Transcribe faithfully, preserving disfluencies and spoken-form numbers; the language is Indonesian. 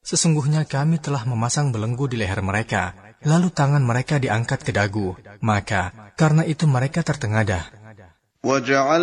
Sesungguhnya kami telah memasang belenggu di leher mereka, lalu tangan mereka diangkat ke dagu, maka karena itu mereka tertengadah.